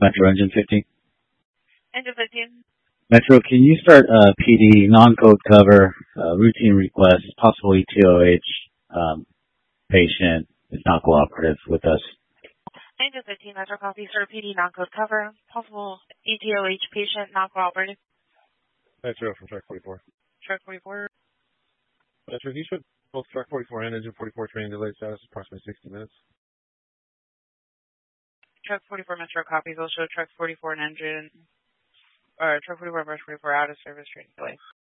Metro Engine 15. Engine 15. Metro, can you start PD, non-code cover, routine request, possible ETOH patient is not cooperative with us? Engine 15, Metro copy, sir. PD, non-code cover, possible ETOH patient, not cooperative. Metro from track 44. Track 44. Metro, you should both track 44 and engine 44 training delay status approximately 60 minutes. Track 44 Metro copies will show track 44 and engine, or track 44 brush 44 out of service training delay.